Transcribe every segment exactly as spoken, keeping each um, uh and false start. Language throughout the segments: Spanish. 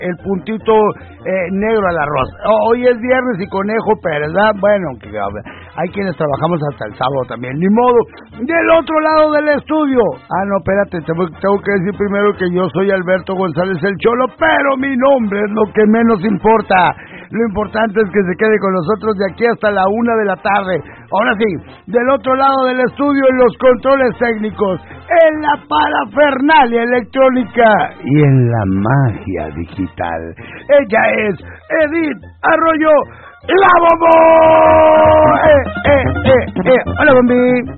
el puntito eh, negro al arroz. Hoy es viernes y conejo, ¿verdad? Bueno, que hay quienes trabajamos hasta el sábado también, ni modo. Del otro lado del estudio. Ah, no, espérate, tengo, tengo que decir primero que yo soy Alberto González el Cholo, pero mi nombre es lo que menos importa. Lo importante es que se quede con nosotros de aquí hasta la una de la tarde. Ahora sí, del otro lado del estudio, en los controles técnicos, en la parafernalia electrónica y en la magia digital. Ella es Edith Arroyo, la Bombó. Eh, eh, eh, eh. Hola, Bombi.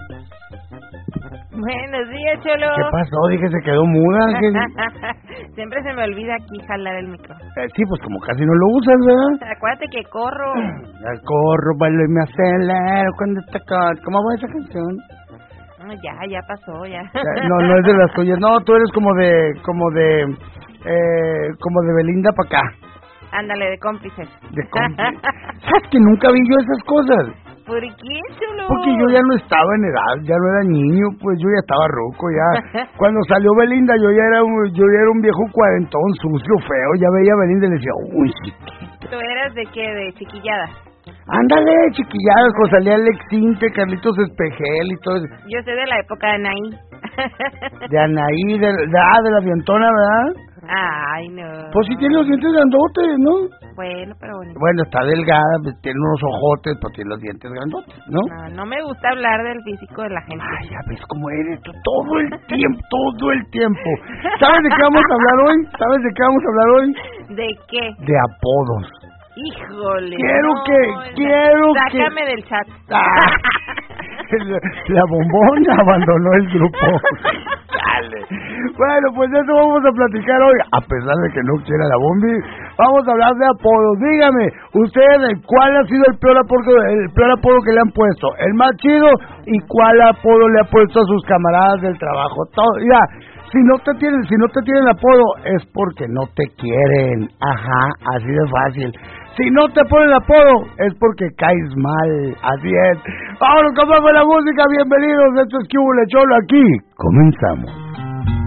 Buenos días, Cholo. ¿Qué pasó? Dije, se quedó muda. Siempre se me olvida aquí jalar el micro. Eh, sí, pues como casi no lo usas, ¿verdad? Acuérdate que corro. Ya corro, bailo y me acelero cuando te corro. ¿Cómo va esa canción? No, ya, ya pasó, ya. No, no es de las tuyas. No, tú eres como de, como de, eh, como de Belinda para acá. Ándale, de cómplices. De cómplices. ¿Sabes que nunca vi yo esas cosas? ¿Por qué, Cholo? Porque yo ya no estaba en edad, ya no era niño, pues yo ya estaba ruco, ya. Cuando salió Belinda, yo ya era un, yo ya era un viejo cuarentón, sucio, feo. Ya veía a Belinda y le decía, uy, chiquito. ¿Tú eras de qué? ¿De chiquillada? Ándale, chiquilladas, cuando salía Alex Intec, Carlitos Espejel y todo eso. Yo soy de la época de Anaí. De Anaí, de, de, ah, de la avientona, ¿verdad? Ay, no. Pues sí tiene los dientes grandotes, ¿no? Bueno, pero bonito. Bueno, está delgada, tiene unos ojotes, pero tiene los dientes grandotes, ¿no? No, no me gusta hablar del físico de la gente. Ay, ya ves cómo eres tú, todo el tiempo, todo el tiempo. ¿Sabes de qué vamos a hablar hoy? ¿Sabes de qué vamos a hablar hoy? ¿De qué? De apodos. Híjole. Quiero no, que, quiero sácame que... Sácame del chat. Ah, la, la bombona abandonó el grupo. Dale. Bueno, pues eso vamos a platicar hoy. A pesar de que no quiera la bombi, vamos a hablar de apodos. Dígame, ustedes, ¿cuál ha sido el peor apodo, el peor apodo que le han puesto? ¿El más chido? ¿Y cuál apodo le ha puesto a sus camaradas del trabajo? Todo, ya. Si no te tienen, si no te tienen apodo es porque no te quieren. Ajá, así de fácil. Si no te ponen apodo es porque caes mal. Así es. Vámonos con más de la música. Bienvenidos. Esto es Que Hubo Le Cholo. Aquí comenzamos.